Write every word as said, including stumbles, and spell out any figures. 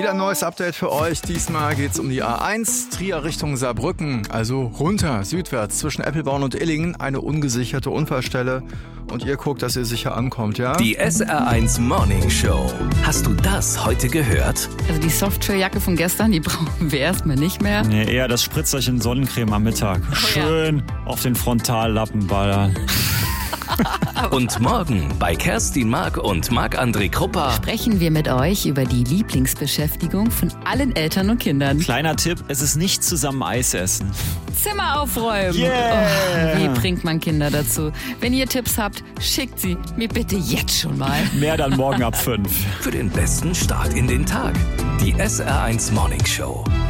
wieder ein neues Update für euch. Diesmal geht es um die A eins, Trier Richtung Saarbrücken, also runter, südwärts, zwischen Eppelborn und Illingen, eine ungesicherte Unfallstelle. Und ihr guckt, dass ihr sicher ankommt, ja? Die S R eins Morning Show. Hast du das heute gehört? Also die Softrail-Jacke von gestern, die brauchen wir erstmal nicht mehr. Nee, eher das Spritzerchen Sonnencreme am Mittag. Oh, Schön ja. auf den Frontallappen ballern. Und morgen bei Kerstin Mark und Marc-André Krupper sprechen wir mit euch über die Lieblingsbeschäftigung von allen Eltern und Kindern. Kleiner Tipp, es ist nicht zusammen Eis essen. Zimmer aufräumen. Yeah. Oh, wie bringt man Kinder dazu? Wenn ihr Tipps habt, schickt sie mir bitte jetzt schon mal. Mehr dann morgen ab fünf. für den besten Start in den Tag. Die S R eins Morning Show.